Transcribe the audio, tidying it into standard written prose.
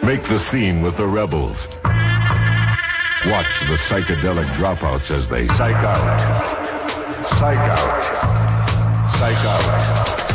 Make the scene with the rebels. Watch the psychedelic dropouts as they psych out.